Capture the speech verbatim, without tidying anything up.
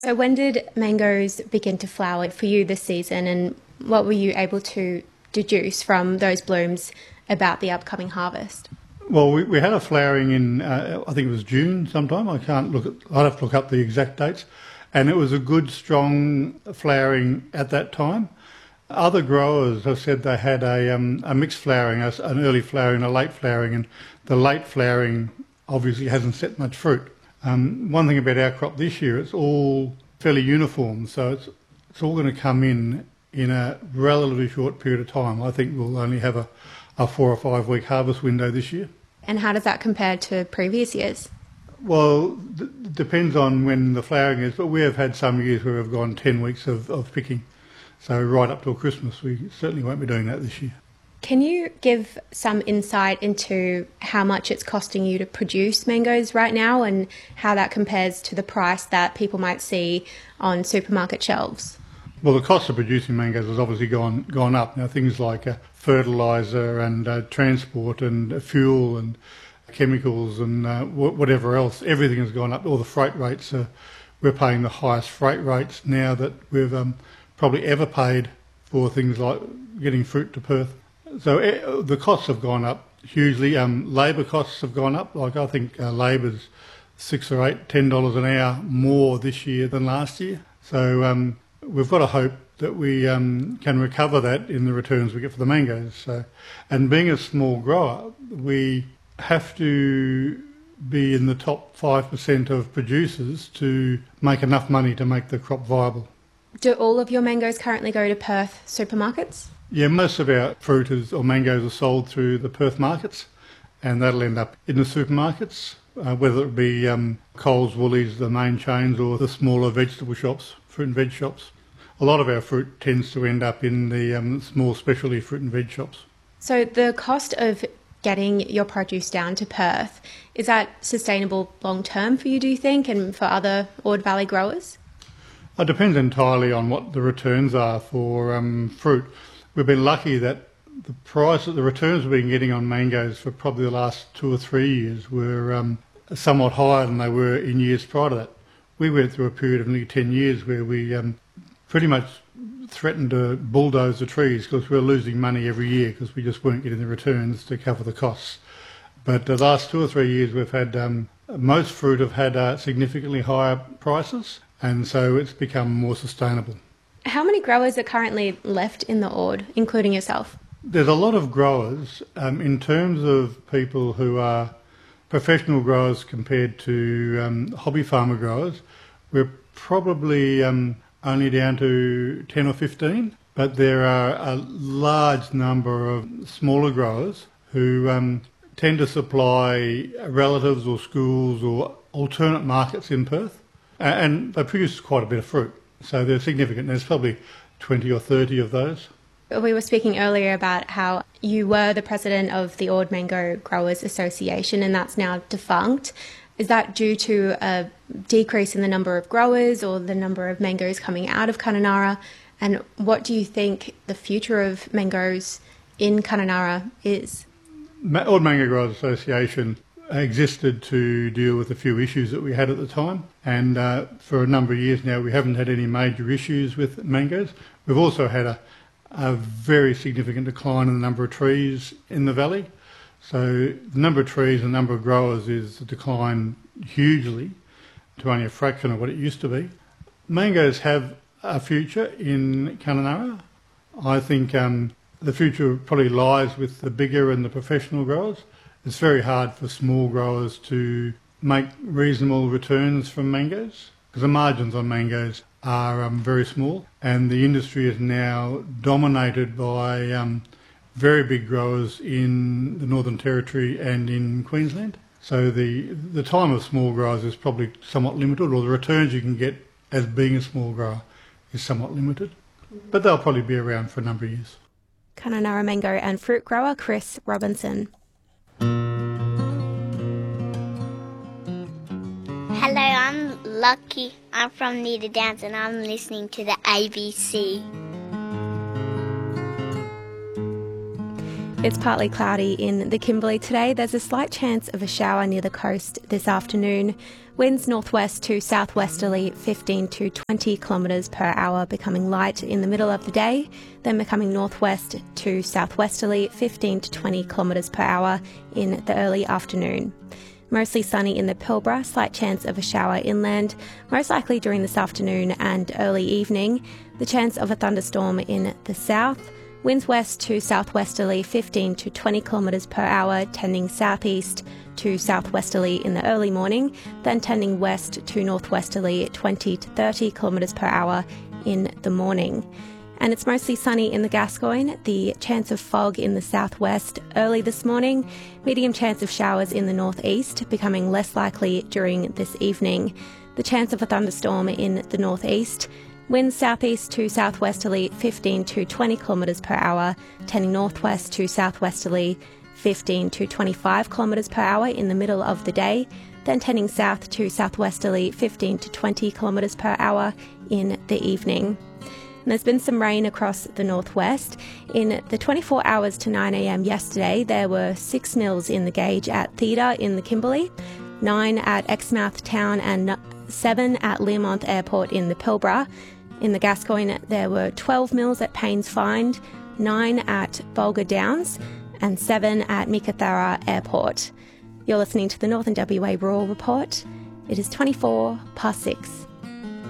So when did mangoes begin to flower for you this season, and what were you able to deduce from those blooms about the upcoming harvest? Well, we, we had a flowering in, uh, I think it was June sometime. I can't look at, I'd have to look up the exact dates. And it was a good, strong flowering at that time. Other growers have said they had a, um, a mixed flowering, an early flowering, a late flowering, and the late flowering obviously hasn't set much fruit. Um, one thing about our crop this year, it's all fairly uniform, so it's it's all going to come in in a relatively short period of time. I think we'll only have a, a four or five week harvest window this year. And how does that compare to previous years? Well, it depends on when the flowering is, but we have had some years where we've gone ten weeks of, of picking. So right up till Christmas, we certainly won't be doing that this year. Can you give some insight into how much it's costing you to produce mangoes right now and how that compares to the price that people might see on supermarket shelves? Well, the cost of producing mangoes has obviously gone gone up. Now, things like uh, fertiliser and uh, transport and uh, fuel and chemicals and uh, w- whatever else, everything has gone up. All the freight rates, uh, we're paying the highest freight rates now that we've um, probably ever paid for things like getting fruit to Perth. So uh, the costs have gone up hugely. Um, labour costs have gone up. Like I think uh, labour's six or eight, ten dollars an hour more this year than last year. So um, we've got to hope that we um, can recover that in the returns we get for the mangoes. So, and being a small grower, we have to be in the top five percent of producers to make enough money to make the crop viable. Do all of your mangoes currently go to Perth supermarkets? Yeah, most of our fruit is, or mangoes are sold through the Perth markets, and that'll end up in the supermarkets, uh, whether it be um, Coles, Woolies, the main chains, or the smaller vegetable shops, fruit and veg shops. A lot of our fruit tends to end up in the um, small specialty fruit and veg shops. So the cost of getting your produce down to Perth, is that sustainable long term for you, do you think, and for other Ord Valley growers? It depends entirely on what the returns are for um, fruit. We've been lucky that the price, the returns we've been getting on mangoes for probably the last two or three years were um, somewhat higher than they were in years prior to that. We went through a period of nearly ten years where we um, pretty much threatened to bulldoze the trees because we were losing money every year because we just weren't getting the returns to cover the costs. But the last two or three years we've had, um, most fruit have had uh, significantly higher prices, and so it's become more sustainable. How many growers are currently left in the Ord, including yourself? There's a lot of growers. Um, in terms of people who are professional growers compared to um, hobby farmer growers, we're probably um, only down to ten or fifteen, but there are a large number of smaller growers who um, tend to supply relatives or schools or alternate markets in Perth, and they produce quite a bit of fruit. So they're significant. There's probably twenty or thirty of those. We were speaking earlier about how you were the president of the Ord Mango Growers Association, and that's now defunct. Is that due to a decrease in the number of growers or the number of mangoes coming out of Kununurra? And what do you think the future of mangoes in Kununurra is? Ord Mango Growers Association existed to deal with a few issues that we had at the time, and uh, for a number of years now we haven't had any major issues with mangoes. We've also had a, a very significant decline in the number of trees in the valley. So the number of trees and the number of growers is declined hugely to only a fraction of what it used to be. Mangoes have a future in Kununurra. I think um, the future probably lies with the bigger and the professional growers. It's very hard for small growers to make reasonable returns from mangoes because the margins on mangoes are um, very small, and the industry is now dominated by um, very big growers in the Northern Territory and in Queensland. So the the time of small growers is probably somewhat limited, or the returns you can get as being a small grower is somewhat limited. But they'll probably be around for a number of years. Kununurra mango and fruit grower Chris Robinson. Hello, I'm Lucky. I'm from Nita Downs and I'm listening to the A B C. It's partly cloudy in the Kimberley today. There's a slight chance of a shower near the coast this afternoon. Winds northwest to southwesterly fifteen to twenty kilometres per hour, becoming light in the middle of the day, then becoming northwest to southwesterly fifteen to twenty kilometres per hour in the early afternoon. Mostly sunny in the Pilbara, slight chance of a shower inland, most likely during this afternoon and early evening. The chance of a thunderstorm in the south. Winds west to southwesterly fifteen to twenty kilometres per hour, tending southeast to southwesterly in the early morning, then tending west to northwesterly twenty to thirty kilometres per hour in the morning. And it's mostly sunny in the Gascoyne, the chance of fog in the southwest early this morning, medium chance of showers in the northeast, becoming less likely during this evening. The chance of a thunderstorm in the northeast. Winds southeast to southwesterly fifteen to twenty kilometres per hour, tending northwest to southwesterly fifteen to twenty-five kilometres per hour in the middle of the day, then tending south to southwesterly fifteen to twenty kilometres per hour in the evening. And there's been some rain across the northwest. In the twenty-four hours to nine a.m. yesterday, there were six mils in the gauge at Theda in the Kimberley, nine at Exmouth Town and seven at Learmonth Airport in the Pilbara. In the Gascoyne, there were twelve mils at Paynes Find, nine at Bulga Downs, and seven at Meekatharra Airport. You're listening to the Northern W A Rural Report. It is twenty-four past six.